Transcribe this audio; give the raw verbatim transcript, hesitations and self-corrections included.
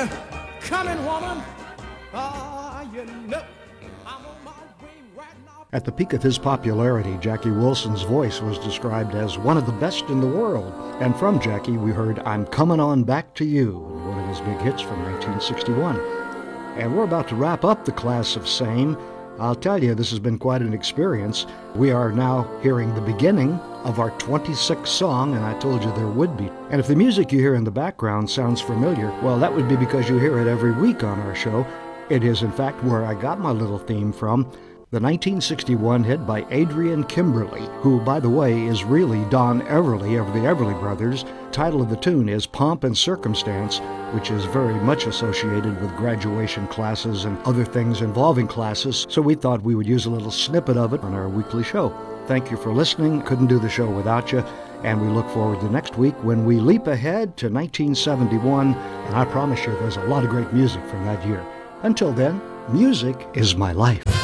you coming, woman? Ah, you know I'm on my way right now. At the peak of his popularity, Jackie Wilson's voice was described as one of the best in the world. And from Jackie, we heard I'm Coming On Back to You, one of his big hits from nineteen sixty-one. And we're about to wrap up the class of Same. I'll tell you, this has been quite an experience. We are now hearing the beginning of our twenty-sixth song, and I told you there would be. And if the music you hear in the background sounds familiar, well, that would be because you hear it every week on our show. It is, in fact, where I got my little theme from, the nineteen sixty-one hit by Adrian Kimberly, who, by the way, is really Don Everly of the Everly Brothers. Title of the tune is Pomp and Circumstance, which is very much associated with graduation classes and other things involving classes, so we thought we would use a little snippet of it on our weekly show. Thank you for listening. Couldn't do the show without you, and we look forward to next week when we leap ahead to nineteen seventy-one, and I promise you there's a lot of great music from that year. Until then, music is my life.